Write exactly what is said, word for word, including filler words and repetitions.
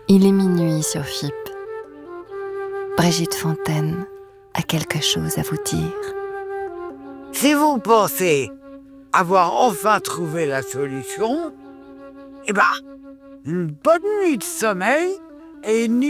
Il est minuit sur F I P. Brigitte Fontaine a quelque chose à vous dire. Si vous pensez avoir enfin trouvé la solution, eh ben, une bonne nuit de sommeil et une nuit